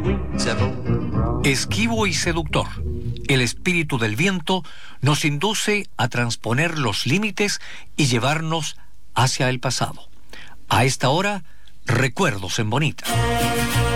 Esquivo y seductor, el espíritu del viento nos induce a transponer los límites y llevarnos hacia el pasado. A esta hora, recuerdos en Bonita.